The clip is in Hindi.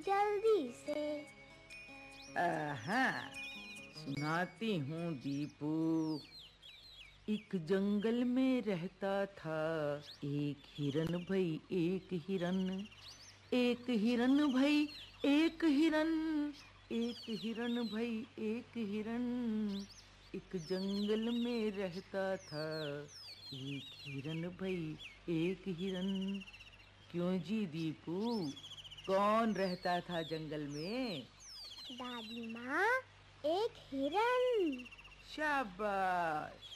जल्दी से। हाँ, सुनाती हूँ दीपू। एक जंगल में रहता था एक हिरन भाई, एक हिरन। एक हिरन भाई, एक हिरन। एक हिरन भाई, एक हिरन। एक जंगल में रहता था एक हिरन भाई, एक हिरन। क्यों जी दीपू, कौन रहता था जंगल में? दादी माँ, एक हिरन। शाबाश।